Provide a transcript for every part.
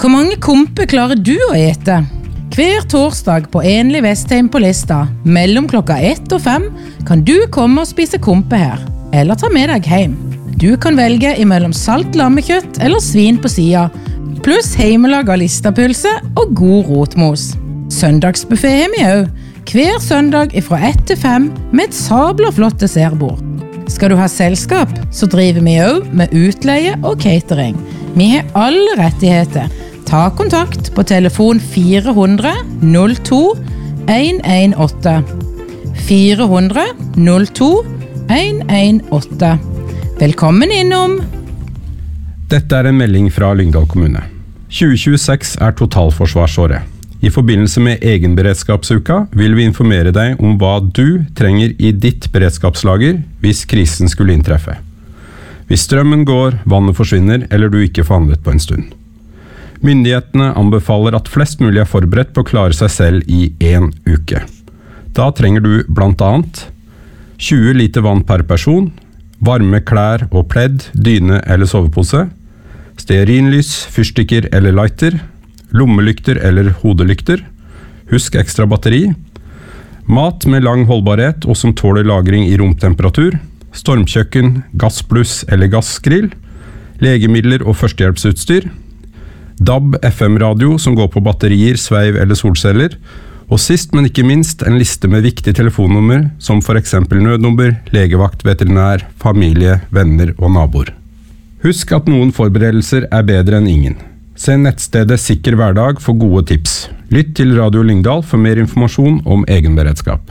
Hvor mange kompe klarer du å ete? Hver torsdag på Enlig Vestheim på Lista, mellom klokka 1 og 5, kan du komme og spise kompe her, eller ta med deg hjem. Du kan velge imellom salt lammekjøtt eller svin på sida, pluss heimelaget listapølse og god rotmos. Søndagsbuffet har vi også, hver søndag fra 1 til 5 med et sabla flott dessertbord. Skal du ha selskap, så driver vi også med utleie og catering. Vi har alle rettigheter. Ta kontakt på telefon 400 02 118. 400 02 118. Velkommen innom! Dette en melding fra Lyngdal kommune. 2026 totalforsvarsåret. I forbindelse med egenberedskapsuka vil vi informere deg om hva du trenger i ditt beredskapslager hvis krisen skulle inntreffe. Hvis strømmen går, vannet forsvinner eller du ikke får handlet på en stund. Myndighetene anbefaler at flest mulig forberedt på å klare seg selv i 1 uke. Da trenger du blant annet 20 liter vann per person, varme klær og pledd, dyne eller sovepose, stearinlys, fyrstikker eller lighter, lommelykter eller hodelykter, husk ekstra batteri, mat med lang holdbarhet og som tåler lagring i romtemperatur, stormkjøkken, gassbluss eller gassgrill, legemidler og førstehjelpsutstyr, DAB FM-radio som går på batterier, sveiv eller solceller, og sist, men ikke minst, en liste med viktige telefonnummer som for eksempel nødnummer, legevakt, veterinær, familie, venner og naboer. Husk at noen forberedelser bedre enn ingen. Se nettstedet Sikker Hverdag for gode tips. Lytt til Radio Lyngdal for mer informasjon om egenberedskap.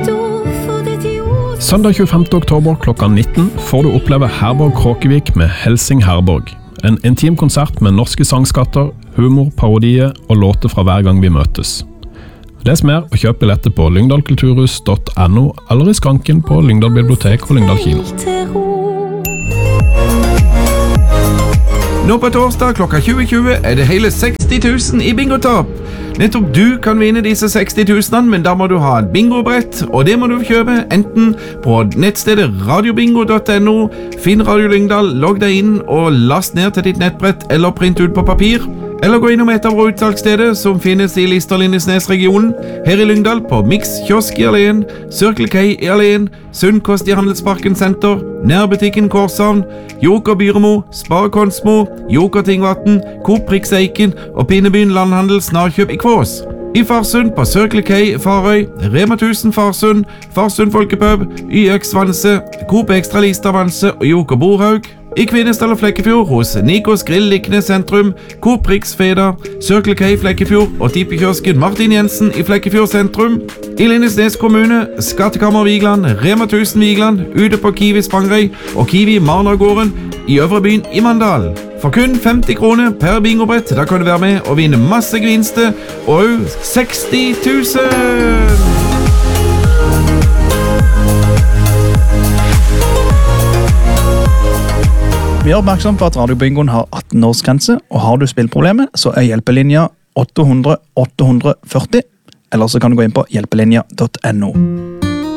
Søndag 25. oktober klokka 19 får du oppleve Herborg Kråkevik med Helsing Herborg. En intim konsert med norske sangskatter, humor, parodier og låter fra hver gang vi møtes. Les mer og kjøp billetter på lyngdalkulturhus.no eller i skranken på Lyngdal bibliotek og Lyngdal kino. Nå på torsdag klokka 20.20 det hele 60 000 i bingotopp. Nettopp du kan vinne disse 60 000, men da må du ha et bingobrett, og det må du kjøpe enten på nettstedet radiobingo.no, finn Radio Lyngdal, logg deg inn og last ned til ditt nettbrett eller print ut på papir. Eller gå innom et av våre utsalgssteder som finnes i Lister-Lindesnes-regionen, her i Lyngdal på Mix Kiosk i Alén, Circle K i Alén, Sunnkost i Handelsparken Senter, Nærbutikken Korshavn, Joker Byremo, Spar Konsmo, Joker Tingvatten, Coop Prix Eiken og Pinnebyen Landhandel Snarkjøp i Kvås. I Farsund på Circle K Farøy, Rema 1000 Farsund, Farsund Folkepub, YX Vanse, Coop Extra Lista Vanse og Joker Borhaug. I Kvinesdal og Flekkefjord hos Nikos Grill Likne Sentrum, Coop Prix Feda, Circle K Flekkefjord og tippekiosken Martin Jensen i Flekkefjord Sentrum. I Lindesnes kommune, Skattekammer Vigland, Rema 1000 Vigland, ute på Kiwi Spangrei og Kiwi Marnagården i Øvrebyen i Mandal. For kun 50 kroner per bingobrett, da kan du være med og vinne masse gevinster og 60 000! Vi oppmerksom på at Radiobingoen har 18-årsgrense, og har du spillproblemer, så hjelpelinja 800 840, eller så kan du gå inn på hjelpelinja.no.